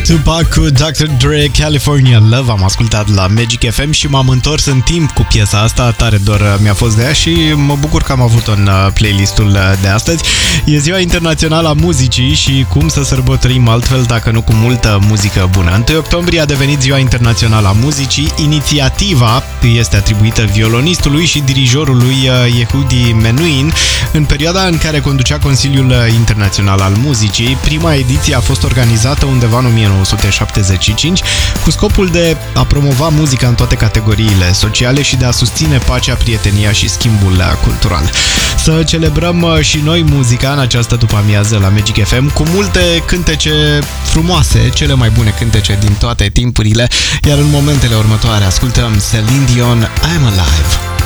Tupac cu Dr. Dre, California Love. Am ascultat la Magic FM și m-am întors în timp cu piesa asta. Tare dor mi-a fost de ea și mă bucur că am avut-o în playlistul de astăzi. E ziua internațională a muzicii și cum să sărbătorim altfel dacă nu cu multă muzică bună. 1 octombrie a devenit ziua internațională a muzicii. Inițiativa este atribuită violonistului și dirijorului Yehudi Menuhin în perioada în care conducea Consiliul Internațional al Muzicii. Prima ediție a fost organizată undeva în 1975 cu scopul de a promova muzica în toate categoriile sociale și de a susține pacea, prietenia și schimbul cultural. Să celebrăm și noi muzica în această după-amiază la Magic FM cu multe cântece frumoase, cele mai bune cântece din toate timpurile, iar în momentele următoare ascultăm Celine Dion, I'm Alive.